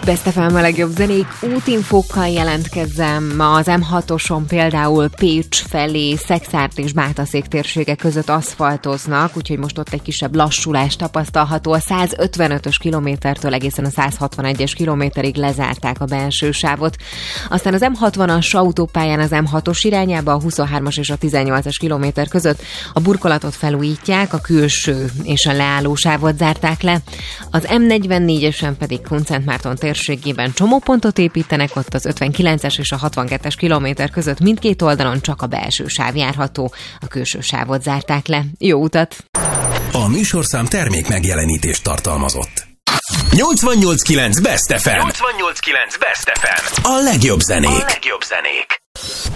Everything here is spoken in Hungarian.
Best FM a legjobb zenék útinfókkal jelentkezzem. Az M6-oson például Pécs felé Szekszárd és Bátaszék térsége között aszfaltoznak, úgyhogy most ott egy kisebb lassulás tapasztalható. A 155-ös kilométertől egészen a 161-es kilométerig lezárták a belső sávot. Aztán az M60-as autópályán az M6-os irányába a 23-as és a 18-as kilométer között a burkolatot felújítják, a külső és a leállósávot zárták le. Az M44-esen pedig Kunszentmárton térségében csomópontot építenek, ott az 59-es és a 62-es kilométer között mindkét oldalon csak a belső sáv járható, a külső sávot zárták le. Jó utat! A műsorszám termék megjelenítést tartalmazott. 88.9 Best FM. 88.9 Best FM. A legjobb zenék.